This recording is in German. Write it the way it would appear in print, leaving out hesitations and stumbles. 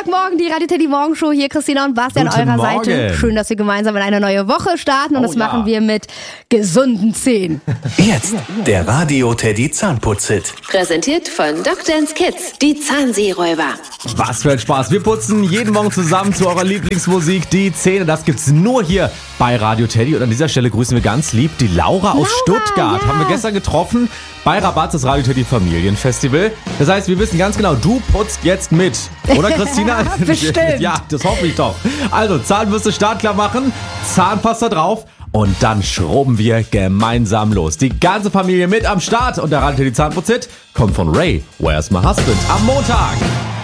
Montagmorgen, die Radio Teddy Morgenshow. Hier Christina und Bastian an eurer Seite. Schön, dass wir gemeinsam in eine neue Woche starten und das machen wir mit gesunden Zähnen. Jetzt der Radio Teddy Zahnputz-Hit. Präsentiert von Dr. Kids, die Zahnseeräuber. Was für ein Spaß. Wir putzen jeden Morgen zusammen zu eurer Lieblingsmusik die Zähne. Das gibt's nur hier bei Radio Teddy. Und an dieser Stelle grüßen wir ganz lieb die Laura aus Stuttgart. Ja. Haben wir gestern getroffen bei Rabatz, das Radio Teddy Familienfestival. Das heißt, wir wissen ganz genau, du putzt jetzt mit. Oder Christina? Bestimmt. Ja, das hoffe ich doch. Also Zahnbürste startklar machen, Zahnpasta drauf. Und dann schrubben wir gemeinsam los. Die ganze Familie mit am Start. Und der Radio Teddy Zahnputz-Hit kommt von Ray, Where's My Husband? Am Montag.